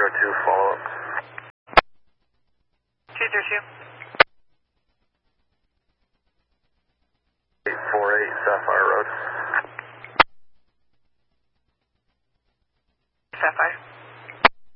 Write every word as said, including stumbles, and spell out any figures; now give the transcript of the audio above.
zero two, follow up. two zero two. eight four eight, Sapphire Road. Sapphire.